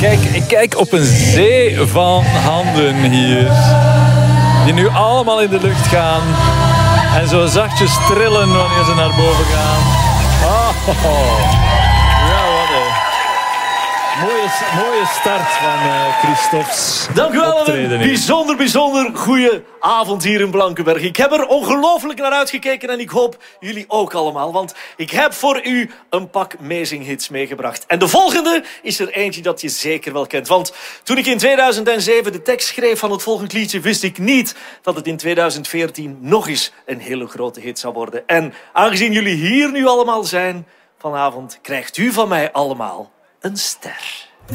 Ik kijk op een zee van handen hier. Die nu allemaal in de lucht gaan. En zo zachtjes trillen wanneer ze naar boven gaan. Ja, wat een mooie start van Christophe's Dank u wel. optreden Een hier. bijzonder goede avond hier in Blankenberg. Ik heb er ongelooflijk naar uitgekeken en ik hoop jullie ook allemaal. Want ik heb voor u een pak amazing hits meegebracht. En de volgende is er eentje dat je zeker wel kent. Want toen ik in 2007 de tekst schreef van het volgende liedje, wist ik niet dat het in 2014 nog eens een hele grote hit zou worden. En aangezien jullie hier nu allemaal zijn, vanavond krijgt u van mij allemaal een ster.